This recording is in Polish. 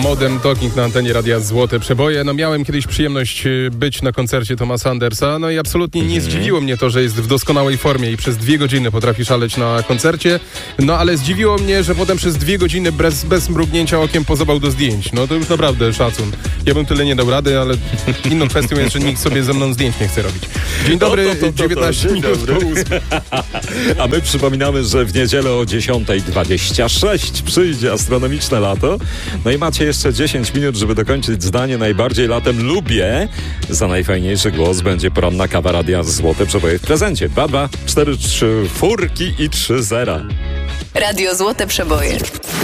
Modern Talking na antenie Radia Złote Przeboje. No miałem kiedyś przyjemność być na koncercie Thomasa Andersa, no i absolutnie nie zdziwiło mnie to, że jest w doskonałej formie i przez 2 godziny potrafi szaleć na koncercie, no ale zdziwiło mnie, że potem przez 2 godziny bez mrugnięcia okiem pozował do zdjęć. No to już naprawdę szacun. Ja bym tyle nie dał rady, ale inną kwestią jest, że nikt sobie ze mną zdjęć nie chce robić. Dzień dobry, 19 minut po 8. A my przypominamy, że w niedzielę o 10:26 przyjdzie astronomiczne lato. No i macie jeszcze 10 minut, żeby dokończyć zdanie. Najbardziej latem lubię. Za najfajniejszy głos będzie poranna kawa Radia Złote Przeboje w prezencie. 2, 4, 3 furki i 3 zera. Radio Złote Przeboje.